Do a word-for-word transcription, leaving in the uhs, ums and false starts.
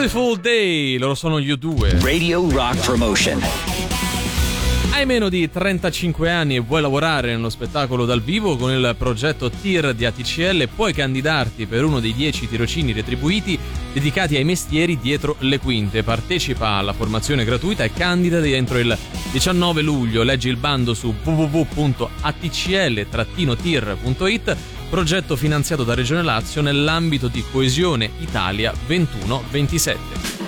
Beautiful Day, loro sono gli U due. Radio Rock Promotion. Hai meno di trentacinque anni e vuoi lavorare nello spettacolo dal vivo? Con il progetto T I R di A T C L puoi candidarti per uno dei dieci tirocini retribuiti dedicati ai mestieri dietro le quinte. Partecipa alla formazione gratuita e candidati entro il diciannove luglio. Leggi il bando su w w w punto a t c l trattino t i r punto i t, progetto finanziato da Regione Lazio nell'ambito di Coesione Italia ventuno ventisette.